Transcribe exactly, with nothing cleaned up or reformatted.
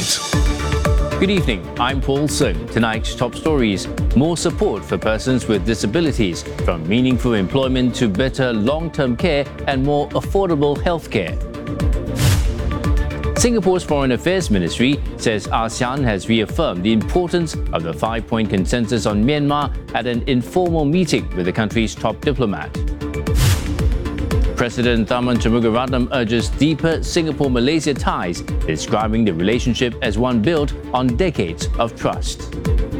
tonight. Good evening, I'm Paul Sung. Tonight's top stories: more support for persons with disabilities, from meaningful employment to better long-term care and more affordable healthcare. Singapore's Foreign Affairs Ministry says ASEAN has reaffirmed the importance of the five-point consensus on Myanmar at an informal meeting with the country's top diplomat. President Tharman Shanmugaratnam urges deeper Singapore-Malaysia ties, describing the relationship as one built on decades of trust.